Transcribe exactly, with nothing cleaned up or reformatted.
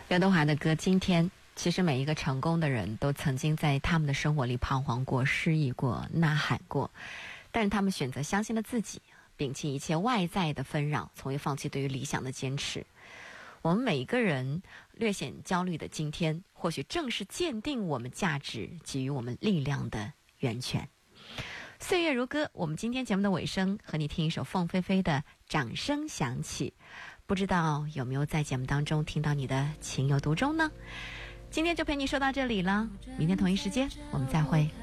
刘德华的歌《今天》，其实每一个成功的人都曾经在他们的生活里彷徨过、失意过、呐喊过，但是他们选择相信了自己，摒弃一切外在的纷扰，从未放弃对于理想的坚持。我们每一个人略显焦虑的今天，或许正是鉴定我们价值、给予我们力量的源泉。岁月如歌，我们今天节目的尾声，和你听一首凤飞飞的《掌声响起》。不知道有没有在节目当中听到你的情有独钟呢？今天就陪你说到这里了，明天同一时间我们再会。